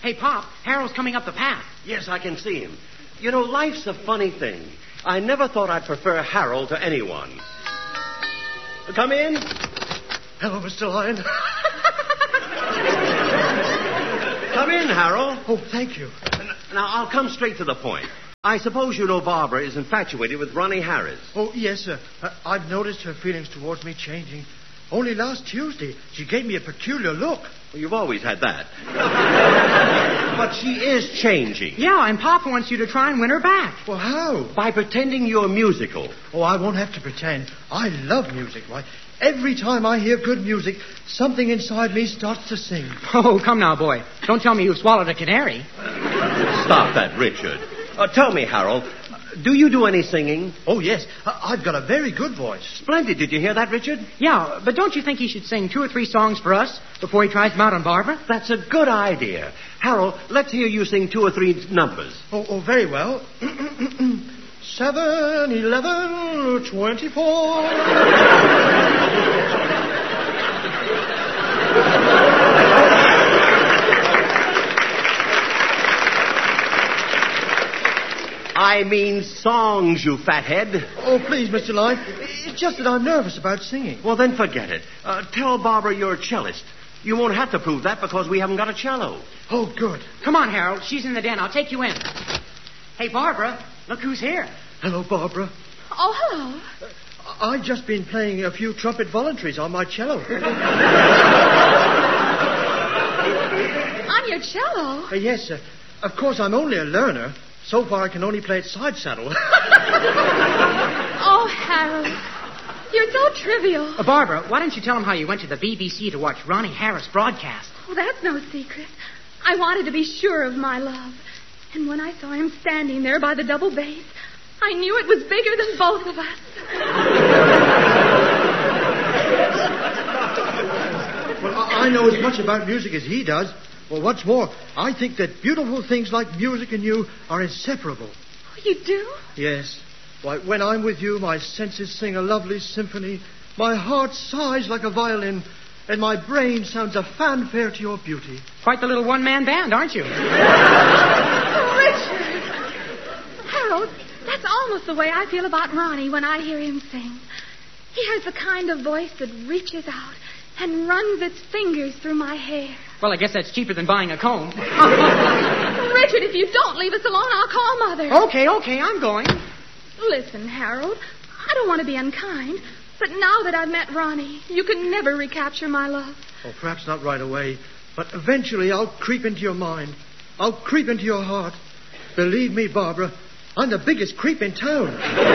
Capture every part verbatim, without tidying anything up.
Hey, Pop, Harold's coming up the path. Yes, I can see him. You know, life's a funny thing. I never thought I'd prefer Harold to anyone. Come in. Hello, Mister Lyon. Come in, Harold. Oh, thank you. Now, I'll come straight to the point. I suppose you know Barbara is infatuated with Ronnie Harris. Oh, yes, sir. I- I've noticed her feelings towards me changing. Only last Tuesday, she gave me a peculiar look. Well, you've always had that. But she is changing. Yeah, and Pop wants you to try and win her back. Well, how? By pretending you're musical. Oh, I won't have to pretend. I love music. Why, every time I hear good music, something inside me starts to sing. Oh, come now, boy. Don't tell me you swallowed a canary. Stop that, Richard. Uh, tell me, Harold, do you do any singing? Oh, yes. I- I've got a very good voice. Splendid. Did you hear that, Richard? Yeah, but don't you think he should sing two or three songs for us before he tries them out on Barbara? That's a good idea. Harold, let's hear you sing two or three numbers. Oh, oh very well. Seven, eleven, twenty-four. I mean songs, you fathead. Oh, please, Mister Lyon. It's just that I'm nervous about singing. Well, then forget it. Uh, tell Barbara you're a cellist. You won't have to prove that because we haven't got a cello. Oh, good. Come on, Harold. She's in the den. I'll take you in. Hey, Barbara, look who's here. Hello, Barbara. Oh, hello. I've just been playing a few trumpet voluntaries on my cello. On your cello? Uh, yes, sir. Of course, I'm only a learner. So far, I can only play it side saddle. Oh, Harold. You're so trivial. Uh, Barbara, why don't you tell him how you went to the B B C to watch Ronnie Harris broadcast? Oh, that's no secret. I wanted to be sure of my love. And when I saw him standing there by the double bass, I knew it was bigger than both of us. Well, I I know as much about music as he does. Well, what's more, I think that beautiful things like music and you are inseparable. Oh, you do? Yes. Why, when I'm with you, my senses sing a lovely symphony, my heart sighs like a violin, and my brain sounds a fanfare to your beauty. Quite the little one-man band, aren't you? Richard! Harold, that's almost the way I feel about Ronnie when I hear him sing. He has the kind of voice that reaches out and runs its fingers through my hair. Well, I guess that's cheaper than buying a comb. Richard, if you don't leave us alone, I'll call Mother. Okay, okay, I'm going. Listen, Harold, I don't want to be unkind, but now that I've met Ronnie, you can never recapture my love. Oh, perhaps not right away, but eventually I'll creep into your mind. I'll creep into your heart. Believe me, Barbara, I'm the biggest creep in town.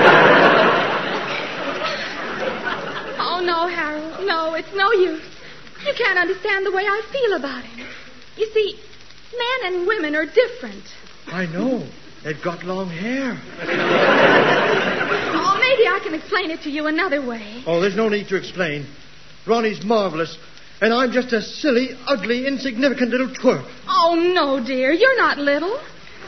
Oh, no, Harold, no, it's no use. You can't understand the way I feel about him. You see, men and women are different. I know. They've got long hair. Oh, maybe I can explain it to you another way. Oh, there's no need to explain. Ronnie's marvelous, and I'm just a silly, ugly, insignificant little twerp. Oh, no, dear, you're not little.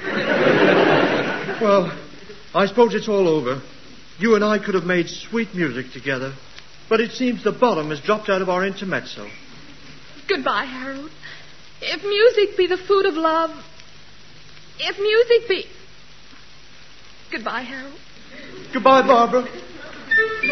Well, I suppose it's all over. You and I could have made sweet music together, but it seems the bottom has dropped out of our intermezzo. Goodbye, Harold. If music be the food of love, if music be... Goodbye, Harold. Goodbye, Barbara.